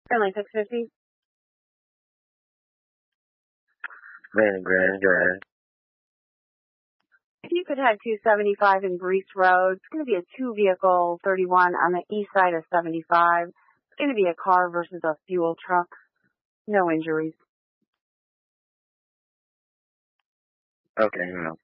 Only 650. Van Grand, go ahead. If you could head 275 in Grease Road, it's going to be a two-vehicle 31 on the east side of 75. It's going to be a car versus a fuel truck. No injuries. Okay, no.